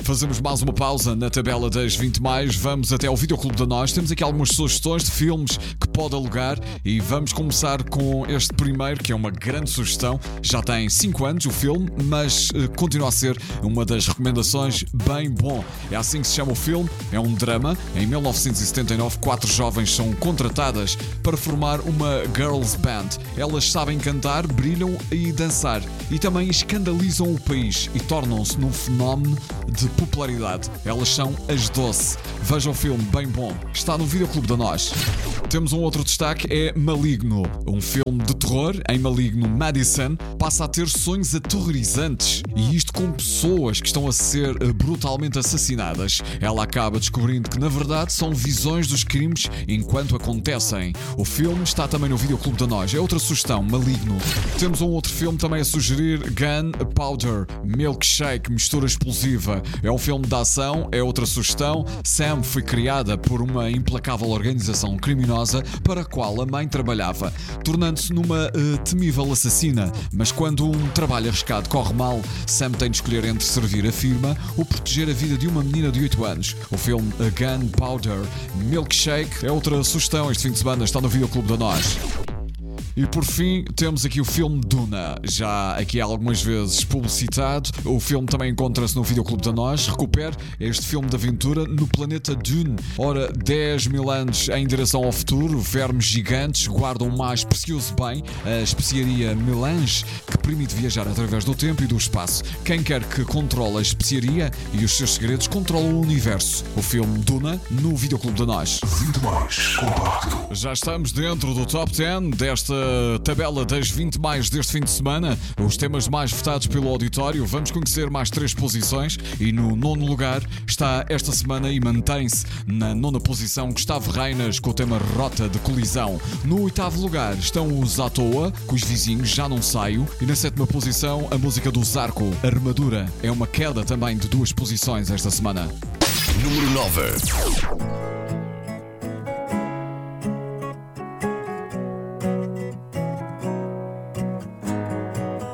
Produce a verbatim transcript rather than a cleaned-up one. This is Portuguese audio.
Fazemos mais uma pausa na tabela das vinte mais. Vamos até ao Videoclube da Nós. Temos aqui algumas sugestões de filmes que pode alugar e vamos começar com este primeiro, que é uma grande sugestão. Já tem cinco anos o filme, mas uh, continua a ser uma das recomendações bem bom. É assim que se chama o filme. É um drama. Em mil novecentos e setenta e nove, quatro jovens são contratadas para formar uma girls band. Elas sabem cantar, brilham e dançar e também escandalizam o país e tornam-se num fenómeno de popularidade. Elas são as Doce. Veja o filme, bem bom. Está no Videoclube da Nós. Temos um outro destaque, é Maligno. Um filme de terror. Em Maligno, Madison passa a ter sonhos aterrorizantes, e isto com pessoas que estão a ser brutalmente assassinadas. Ela acaba descobrindo que na verdade são visões dos crimes enquanto acontecem. O filme está também no Videoclube da Nós. É outra sugestão, Maligno. Temos um outro filme também a sugerir, Gunpowder, Milkshake, mistura explosiva. É um filme de ação, é outra sugestão. Sam foi criada por uma implacável organização criminosa para a qual a mãe trabalhava, tornando-se numa uh, temível assassina. Mas quando um trabalho arriscado corre mal, Sam tem de escolher entre servir a firma ou proteger a vida de uma menina de oito anos. O filme Gunpowder, Milkshake é outra sugestão. Este fim de semana está no Videoclube da Nós. E por fim, temos aqui o filme Duna, já aqui algumas vezes publicitado. O filme também encontra-se no Videoclube da Nós. Recupere este filme de aventura no planeta Dune. Ora, dez mil anos em direção ao futuro, vermes gigantes guardam o mais precioso bem, a especiaria Melange, que permite viajar através do tempo e do espaço. Quem quer que controle a especiaria e os seus segredos, controla o universo. O filme Duna, no Videoclube da Nós. vinte mais compacto. Já estamos dentro do top dez desta tabela das vinte mais deste fim de semana. Os temas mais votados pelo auditório. Vamos conhecer mais três posições e no nono lugar está esta semana e mantém-se na nona posição Gustavo Reinas com o tema Rota de Colisão. No oitavo lugar estão os À Toa, com os vizinhos Já Não Saio, e na sétima posição a música do Zarco, Armadura. É uma queda também de duas posições esta semana. Número nove.